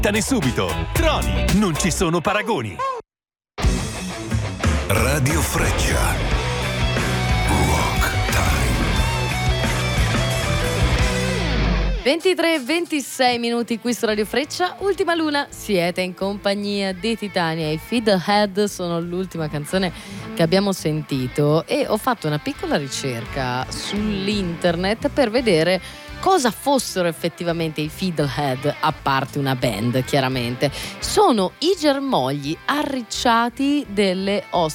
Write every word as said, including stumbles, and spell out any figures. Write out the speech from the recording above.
Tane subito. Troni, non ci sono paragoni. Radio Freccia. ventitré ventisei minuti qui su Radio Freccia, Ultima Luna, siete in compagnia di Titania. I Fiddlehead sono l'ultima canzone che abbiamo sentito e ho fatto una piccola ricerca sull'internet per vedere cosa fossero effettivamente i Fiddlehead, a parte una band chiaramente. Sono i germogli arricciati delle